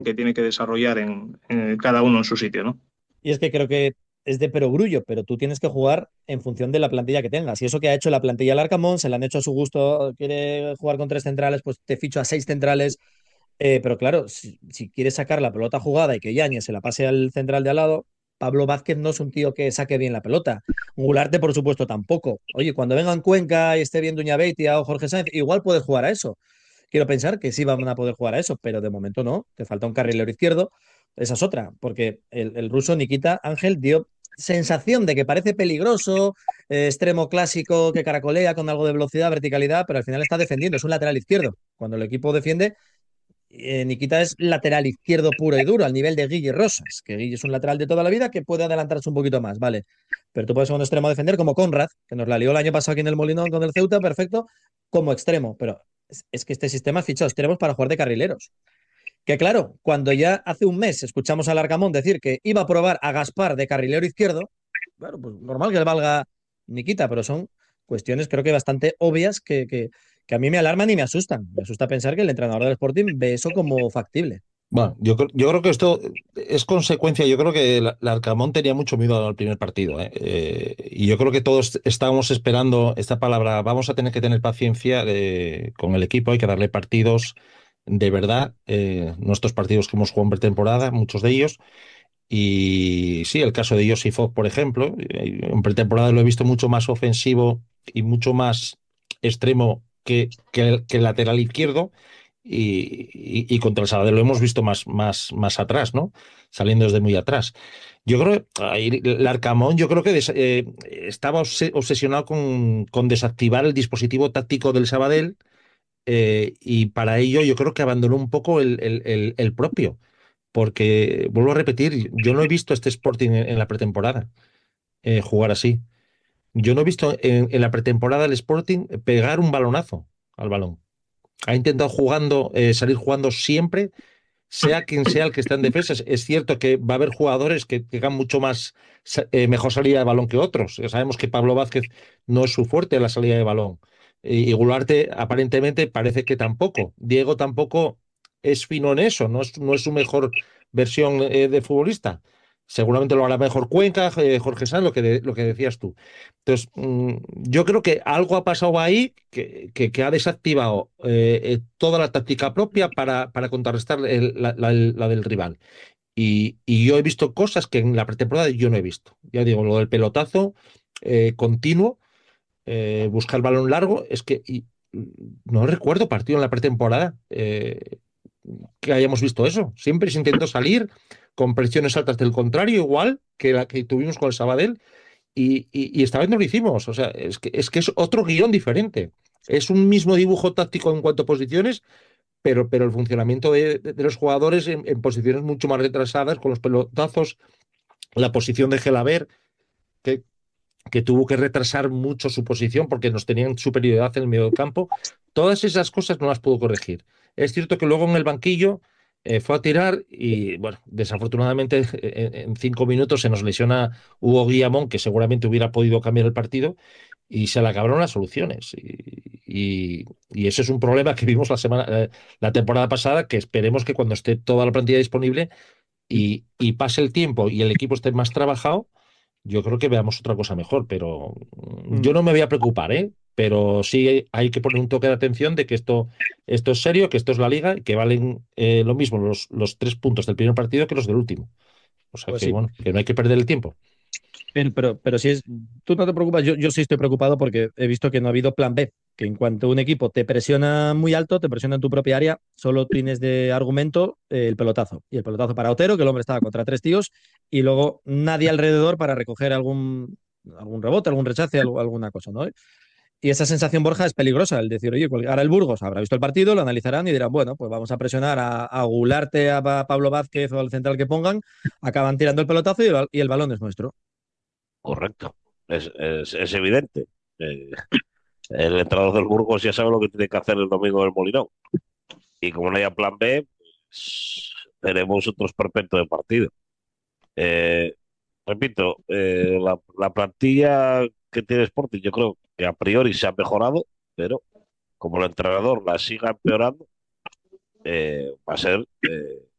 que tiene que desarrollar en cada uno en su sitio, ¿no? Y es que creo que es de perogrullo, pero tú tienes que jugar en función de la plantilla que tengas. Y eso que ha hecho la plantilla al Arcamón, se la han hecho a su gusto, quiere jugar con tres centrales, pues te ficho a seis centrales. Pero claro, si quieres sacar la pelota jugada y que Yañez se la pase al central de al lado, Pablo Vázquez no es un tío que saque bien la pelota. Gularte, por supuesto, tampoco. Oye, cuando vengan Cuenca y esté bien Duña Beitia o Jorge Sáenz, igual puedes jugar a eso. Quiero pensar que sí van a poder jugar a eso, pero de momento no. Te falta un carrilero izquierdo. Esa es otra, porque el ruso Nikita Ángel dio sensación de que parece peligroso, extremo clásico que caracolea con algo de velocidad, verticalidad, pero al final está defendiendo. Es un lateral izquierdo. Cuando el equipo defiende, Nikita es lateral izquierdo puro y duro, al nivel de Guille Rosas, que Guille es un lateral de toda la vida que puede adelantarse un poquito más, ¿vale? Pero tú puedes ser un extremo a defender como Conrad, que nos la lió el año pasado aquí en el Molinón con el Ceuta, perfecto, como extremo. Pero es que este sistema ha fichado extremos para jugar de carrileros. Que claro, cuando ya hace un mes escuchamos al Arcamón decir que iba a probar a Gaspar de carrilero izquierdo, claro, pues normal que le valga Nikita, pero son cuestiones creo que bastante obvias que a mí me alarman y me asustan. Me asusta pensar que el entrenador del Sporting ve eso como factible. Bueno, yo creo que esto es consecuencia. Yo creo que el Arcamón tenía mucho miedo al primer partido, ¿eh? Y yo creo que todos estábamos esperando esta palabra. Vamos a tener que tener paciencia con el equipo, hay que darle partidos de verdad. Nuestros partidos que hemos jugado en pretemporada, muchos de ellos. Y sí, el caso de Josip Foz, por ejemplo, en pretemporada lo he visto mucho más ofensivo y mucho más extremo que el lateral izquierdo. Y contra el Sabadell lo hemos visto más atrás, ¿no? Saliendo desde muy atrás. Yo creo que el Arcamón, yo creo que estaba obsesionado con desactivar el dispositivo táctico del Sabadell, y para ello yo creo que abandonó un poco el propio. Porque, vuelvo a repetir, yo no he visto a este Sporting en la pretemporada jugar así. Yo no he visto en la pretemporada el Sporting pegar un balonazo al balón. Ha intentado salir jugando siempre, sea quien sea el que está en defensa. Es cierto que va a haber jugadores que tengan mucho más mejor salida de balón que otros. Sabemos que Pablo Vázquez no es su fuerte la salida de balón. Y Gularte aparentemente parece que tampoco. Diego tampoco es fino en eso, no es su mejor versión de futbolista. Seguramente lo hará mejor Cuenca, Jorge Sanz, lo que decías tú. Entonces, yo creo que algo ha pasado ahí que ha desactivado toda la táctica propia para contrarrestar la del rival. Y yo he visto cosas que en la pretemporada yo no he visto. Ya digo, lo del pelotazo continuo, buscar el balón largo, es que no recuerdo partido en la pretemporada que hayamos visto eso. Siempre se intentó salir con presiones altas del contrario, igual que la que tuvimos con el Sabadell, y esta vez no lo hicimos. O sea, es que es otro guión diferente. Es un mismo dibujo táctico en cuanto a posiciones, pero el funcionamiento de los jugadores en posiciones mucho más retrasadas, con los pelotazos, la posición de Gelaber, que, que tuvo que retrasar mucho su posición porque nos tenían superioridad en el medio del campo. Todas esas cosas no las pudo corregir. Es cierto que luego en el banquillo fue a tirar y, bueno, desafortunadamente en 5 minutos se nos lesiona Hugo Guillamón, que seguramente hubiera podido cambiar el partido, y se le acabaron las soluciones. Y ese es un problema que vimos la temporada pasada, que esperemos que cuando esté toda la plantilla disponible y pase el tiempo y el equipo esté más trabajado, yo creo que veamos otra cosa mejor. Pero yo Mm. no me voy a preocupar, ¿eh? Pero sí hay que poner un toque de atención de que esto es serio, que esto es la liga y que valen lo mismo los 3 puntos del primer partido que los del último. O sea Pues que, sí, bueno, que no hay que perder el tiempo. pero si es, tú no te preocupas, yo sí estoy preocupado porque he visto que no ha habido plan B, que en cuanto un equipo te presiona muy alto, te presiona en tu propia área, solo tienes de argumento el pelotazo. Y el pelotazo para Otero, que el hombre estaba contra tres tíos, y luego nadie alrededor para recoger algún rebote, algún rechace, alguna cosa, ¿no? Y esa sensación, Borja, es peligrosa, el decir, oye, ahora el Burgos habrá visto el partido, lo analizarán y dirán, bueno, pues vamos a presionar a Gularte, a Pablo Vázquez o al central que pongan, acaban tirando el pelotazo y el balón es nuestro. Correcto. Es evidente. Eh, el entrenador del Burgos ya sabe lo que tiene que hacer el domingo del Molinón. Y como no haya plan B, pues, veremos otros perpetuos de partido. Eh, Repito, la plantilla que tiene Sporting, yo creo que a priori se ha mejorado, pero como el entrenador la siga empeorando, va a ser